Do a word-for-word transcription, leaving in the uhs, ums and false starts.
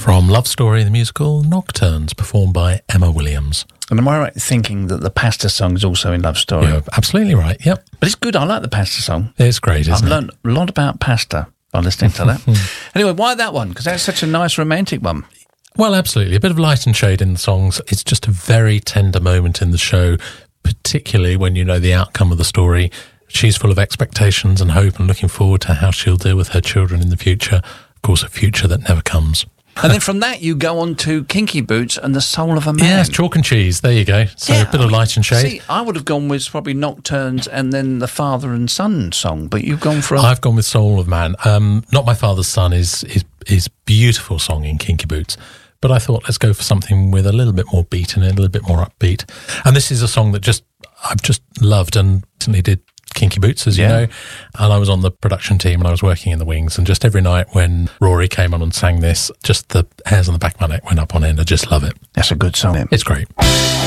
From Love Story, the musical, Nocturnes, performed by Emma Williams. And am I right in thinking that the Pasta song is also in Love Story? You're absolutely right, yep. But it's good. I like the Pasta song. It's great, isn't I've it? I've learned a lot about pasta by listening to that. Anyway, why that one? Because that's such a nice romantic one. Well, absolutely. A bit of light and shade in the songs. It's just a very tender moment in the show, particularly when you know the outcome of the story. She's full of expectations and hope and looking forward to how she'll deal with her children in the future. Of course, a future that never comes. And then from that, you go on to Kinky Boots and The Soul of a Man. Yes, chalk and cheese. There you go. So yeah, a bit of light and shade. See, I would have gone with probably Nocturnes and then the Father and Son song, but you've gone for... A... I've gone with Soul of Man. Um, Not My Father's Son is, is, is beautiful song in Kinky Boots. But I thought, let's go for something with a little bit more beat in it, a little bit more upbeat. And this is a song that just I've just loved and recently did Kinky Boots, as you yeah. know. And I was on the production team and I was working in the wings. And just every night when Rory came on and sang this, just the hairs on the back of my neck went up on end. I just love it. That's a good song. It's great.